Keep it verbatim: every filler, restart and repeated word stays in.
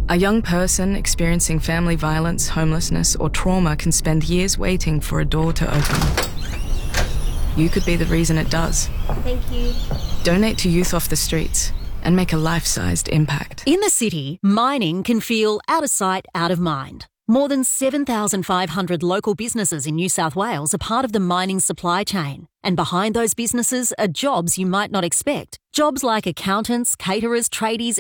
A young person experiencing family violence, homelessness, or trauma can spend years waiting for a door to open. You could be the reason it does. Thank you. Donate to Youth Off the Streets and make a life-sized impact. In the city, mining can feel out of sight, out of mind. More than seven thousand five hundred local businesses in New South Wales are part of the mining supply chain. And behind those businesses are jobs you might not expect. Jobs like accountants, caterers, tradies